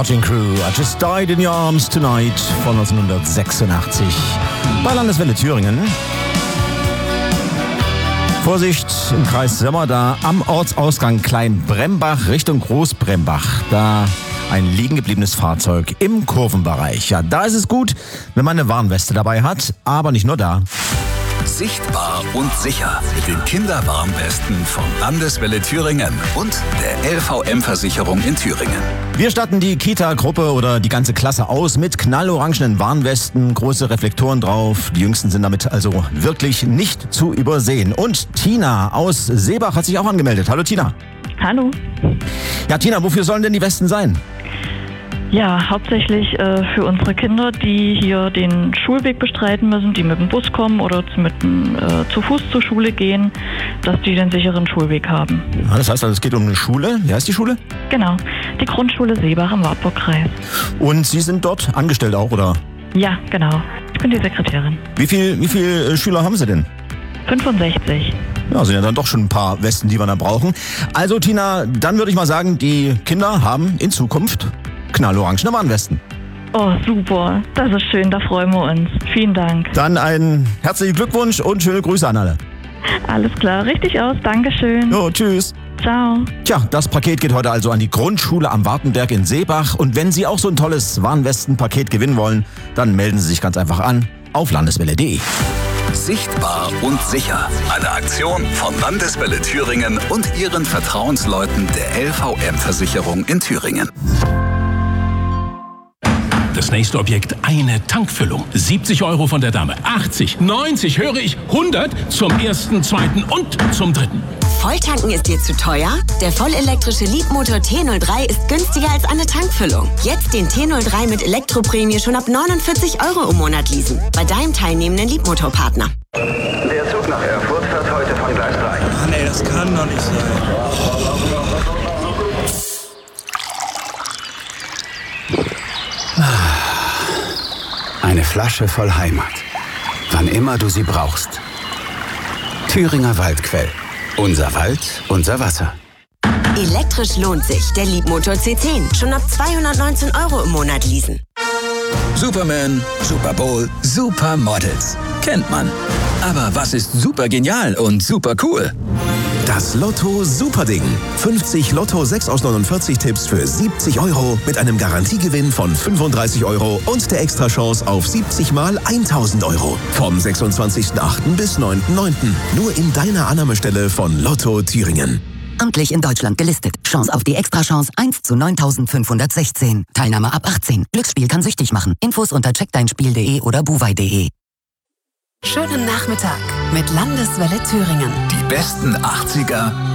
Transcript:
Cutting Crew, I Just Died in Your Arms Tonight von 1986 bei Landeswelle Thüringen. Vorsicht im Kreis Sömmerda am Ortsausgang Klein-Brembach Richtung Groß-Brembach. Da ein liegen gebliebenes Fahrzeug im Kurvenbereich. Ja, da ist es gut, wenn man eine Warnweste dabei hat, aber nicht nur da. Sichtbar und sicher mit den Kinderwarnwesten von Landeswelle Thüringen und der LVM-Versicherung in Thüringen. Wir statten die Kita-Gruppe oder die ganze Klasse aus mit knallorangenen Warnwesten, große Reflektoren drauf. Die Jüngsten sind damit also wirklich nicht zu übersehen. Und Tina aus Seebach hat sich auch angemeldet. Hallo Tina. Hallo. Ja Tina, wofür sollen denn die Westen sein? Ja, hauptsächlich für unsere Kinder, die hier den Schulweg bestreiten müssen, die mit dem Bus kommen oder zu Fuß zur Schule gehen, dass die den sicheren Schulweg haben. Ja, das heißt also, es geht um eine Schule. Wie heißt die Schule? Genau, die Grundschule Seebach im Wartburgkreis. Und Sie sind dort angestellt auch, oder? Ja, genau. Ich bin die Sekretärin. Wie viel Schüler haben Sie denn? 65. Ja, sind ja dann doch schon ein paar Westen, die wir da brauchen. Also Tina, dann würde ich mal sagen, die Kinder haben in Zukunft knallorangene Warnwesten. Oh, super. Das ist schön, da freuen wir uns. Vielen Dank. Dann einen herzlichen Glückwunsch und schöne Grüße an alle. Alles klar, richtig aus. Dankeschön. Jo, tschüss. Ciao. Tja, das Paket geht heute also an die Grundschule am Wartenberg in Seebach. Und wenn Sie auch so ein tolles Warnwestenpaket gewinnen wollen, dann melden Sie sich ganz einfach an auf landeswelle.de. Sichtbar und sicher. Eine Aktion von Landeswelle Thüringen und ihren Vertrauensleuten der LVM-Versicherung in Thüringen. Das nächste Objekt, eine Tankfüllung. 70 € von der Dame. 80, 90, höre ich, 100 zum ersten, zweiten und zum dritten. Volltanken ist dir zu teuer? Der vollelektrische Leapmotor T03 ist günstiger als eine Tankfüllung. Jetzt den T03 mit Elektroprämie schon ab 49 € im Monat leasen. Bei deinem teilnehmenden Leapmotor-Partner. Der Zug nach Erfurt fährt heute von Gleis 3. Mann, ey, das kann doch nicht sein. Eine Flasche voll Heimat. Wann immer du sie brauchst. Thüringer Waldquell. Unser Wald, unser Wasser. Elektrisch lohnt sich. Der Leapmotor C10. Schon ab 219 € im Monat leasen. Superman, Super Bowl, Supermodels. Kennt man. Aber was ist super genial und super cool? Das Lotto Superding. 50 Lotto 6 aus 49 Tipps für 70 € mit einem Garantiegewinn von 35 € und der Extrachance auf 70 mal 1000 €. Vom 26.08. bis 9.09. Nur in deiner Annahmestelle von Lotto Thüringen. Amtlich in Deutschland gelistet. Chance auf die Extrachance 1 zu 9516. Teilnahme ab 18. Glücksspiel kann süchtig machen. Infos unter checkdeinspiel.de oder buwei.de. Schönen Nachmittag mit Landeswelle Thüringen. Die besten 80er